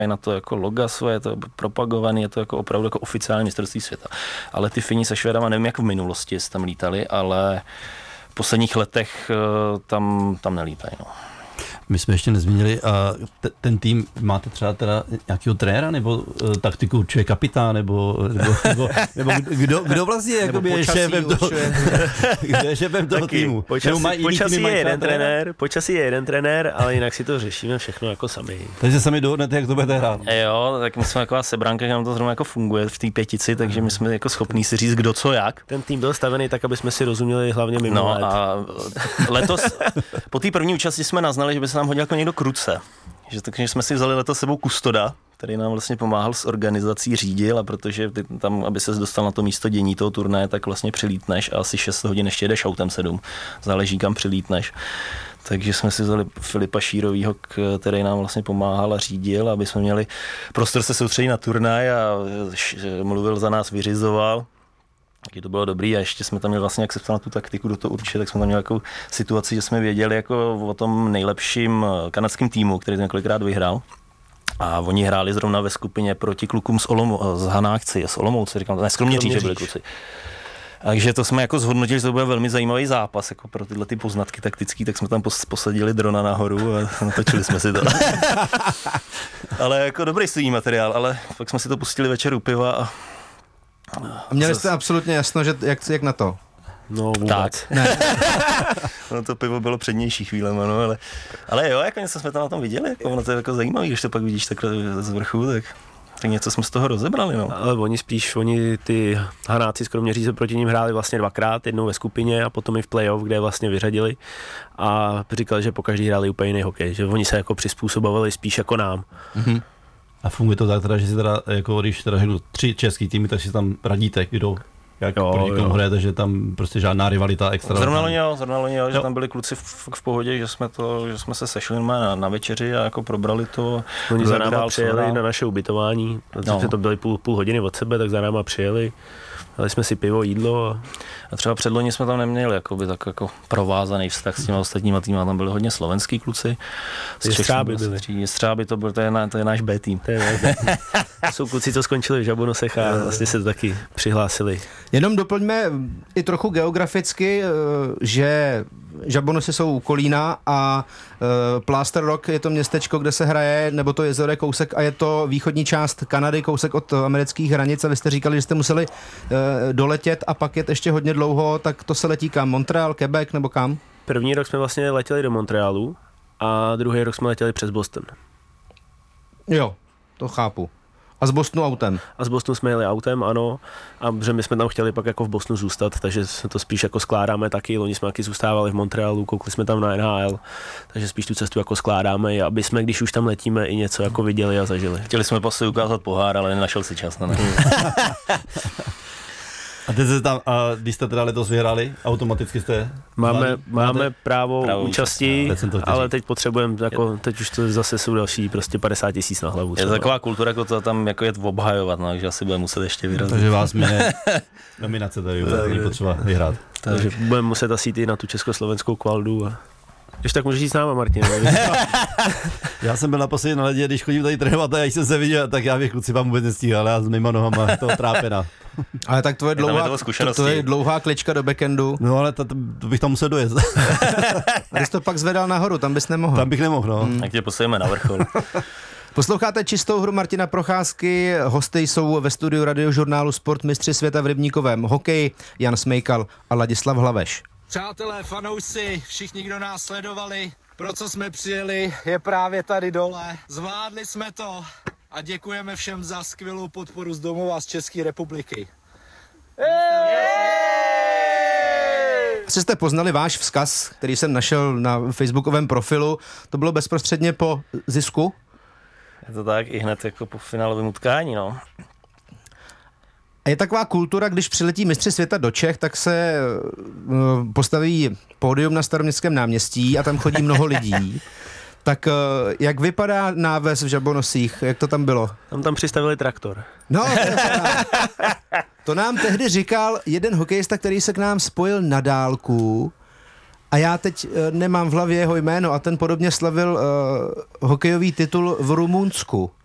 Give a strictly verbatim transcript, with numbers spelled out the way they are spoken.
na to jako loga svoje, je to propagovaný, je to jako opravdu jako oficiální mistrovství světa. Ale ty Fini se Švédama, nevím jak v minulosti, jestli tam lítali, ale v posledních letech tam, tam nelítají. No. My jsme ještě nezmínili, a te, ten tým, máte třeba teda nějakého trenéra, nebo uh, taktiku určuje kapitán, nebo, nebo, nebo, nebo kdo, kdo vlastně jakoby je šéfem toho, kdo je šéfem toho týmu? Počasí, počasí je jeden trenér, počasí je jeden trenér, ale jinak si to řešíme všechno jako sami. Takže sami dohodnete, jak to budete hrát. Jo, tak my jsme taková sebranka, že nám to zrovna jako funguje v té pětici, takže my jsme jako schopní si říct, kdo co jak. Ten tým byl stavený tak, aby jsme si rozuměli hlavně mimo No let. a letos, po té první účasti jsme naznali, že by se nám hodil jako někdo k ruce. Že, takže jsme si vzali letos sebou kustoda, který nám vlastně pomáhal s organizací, řídil, a protože ty tam, aby ses dostal na to místo dění toho turnaje, tak vlastně přilítneš a asi šest hodin ještě jedeš autem sedm. Záleží, kam přilítneš. Takže jsme si vzali Filipa Šírovýho, který nám vlastně pomáhal a řídil, aby jsme měli prostor se soustředit na turnaj, a mluvil za nás, vyřizoval. Taky to bylo dobrý, a ještě jsme tam měli vlastně, jak se ptal na tu taktiku, do toho určitě, tak jsme tam měli jako situaci, že jsme věděli jako o tom nejlepším kanadském týmu, který to několikrát vyhrál. A oni hráli zrovna ve skupině proti klukům z, Olomou, z Hanákci, z Olomouce, říkám, ne, z Kroměříže byli kluci. Takže to jsme jako zhodnotili, že to bude velmi zajímavý zápas jako pro tyhle ty poznatky taktický, tak jsme tam posadili drona nahoru a natočili jsme si to. Ale jako dobrý studijní materiál, ale pak jsme si to pustili večer u piva a A měli jste absolutně jasno, že jak, jak na to? No vůbec. Tak. Ne. No to pivo bylo přednější chvílema, no, ale, ale jo, jako něco jsme tam na tom viděli, jako ono to je jako zajímavý, když to pak vidíš takhle z vrchu, tak, tak něco jsme z toho rozebrali, no. Ale oni spíš, oni ty Hanáci z Kroměříže proti ním hráli vlastně dvakrát, jednou ve skupině a potom i v playoff, kde je vlastně vyřadili, a říkali, že pokaždý hráli úplně jiný hokej, že oni se jako přizpůsobovali spíš jako nám. Mm-hmm. A funguje to tak teda, že si teda, jako když teda řeknu tři český týmy, tak si tam radíte, kdo, jak jo, proti komu hrajete, že tam prostě žádná rivalita extra. Zrovna loni jo, zrovna loni jo, že tam byli kluci v, v pohodě, že jsme to, že jsme se sešli na, na večeři a jako probrali to. Oni za náma přijeli na naše ubytování, no. To byly půl, půl hodiny od sebe, tak za náma přijeli. Dali jsme si pivo, jídlo. A, a třeba předloni jsme tam neměli jakoby, tak jako provázaný vztah s těma ostatníma týma. Tam byli hodně slovenský kluci. Střáby byli. Střáby, to, byl, to, je, to je náš B tým. To je náš B tým. Jsou kluci, co skončili v Žabonosech a vlastně se taky přihlásili. Jenom doplňme i trochu geograficky, že Žabonosy jsou u Kolína a Plaster Rock je to městečko, kde se hraje, nebo to jezero je kousek, a je to východní část Kanady, kousek od amerických hranic, a vy jste říkali, že jste museli doletět a pak jet ještě hodně dlouho, tak to se letí kam? Montreal, Quebec nebo kam? První rok jsme vlastně letěli do Montrealu a druhý rok jsme letěli přes Boston. Jo, to chápu. A z Bostonu autem? A z Bostonu jsme jeli autem, ano. A že my jsme tam chtěli pak jako v Bostonu zůstat, takže to spíš jako skládáme taky. Loni jsme taky zůstávali v Montrealu, koukli jsme tam na N H L, takže spíš tu cestu jako skládáme, aby jsme, když už tam letíme, i něco jako viděli a zažili. Chtěli jsme prostě ukázat pohár, ale nenašel si čas na ne. A teď jste tam, a když jste teda letos vyhráli, automaticky jste... Máme, máte, máme právo, právo účastí, teď ale teď potřebujeme, jako, teď už to zase jsou další prostě padesát tisíc na hlavu. Je to taková kultura, jako to tam jako je obhajovat, no, takže asi budeme muset ještě vyrazit. Takže vás mě nominace tady, tady potřeba vyhrát. Tak. Takže budeme muset asi jít i na tu československou kvaldu. A... Když tak můžeš jít s náma, Martin. Já jsem byl naposledy na ledě, když chodím tady trénovat, a já jsem se viděl, tak já bych kluci vám vůbec nestíhal, ale já s mýma nohama to trápena. Ale tak to je dlouhá, to, to je dlouhá klička do backendu. No ale to, to bych tam musel dojet. A když to pak zvedal nahoru, tam bys nemohl. Tam bych nemohl, no. Hmm. Tak tě posujeme na vrchol. Posloucháte Čistou hru Martina Procházky, hosty jsou ve studiu radiožurnálu Sport mistři světa v rybníkovém hokeji Jan Smejkal a Ladislav Hlaveš. Přátelé, fanoušci, všichni, kdo nás sledovali, pro co jsme přijeli, je právě tady dole. Zvládli jsme to a děkujeme všem za skvělou podporu z domova z České republiky. Asi jste poznali váš vzkaz, který jsem našel na facebookovém profilu, to bylo bezprostředně po zisku? Je to tak, i hned jako po finálovém utkání, no. A je taková kultura, když přiletí mistři světa do Čech, tak se uh, postaví pódium na Staroměstském náměstí a tam chodí mnoho lidí. Tak uh, jak vypadá náves v Žabonosích? Jak to tam bylo? Tam tam přistavili traktor. No, to, to nám tehdy říkal jeden hokejista, který se k nám spojil na dálku, a já teď uh, nemám v hlavě jeho jméno, a ten podobně slavil uh, hokejový titul v Rumunsku.